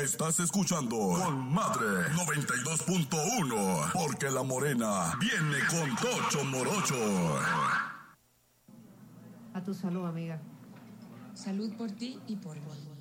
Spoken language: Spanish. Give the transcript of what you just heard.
Estás escuchando Con Madre 92.1, porque la morena viene con Tocho Morocho. A tu salud, amiga. Salud por ti y por mí.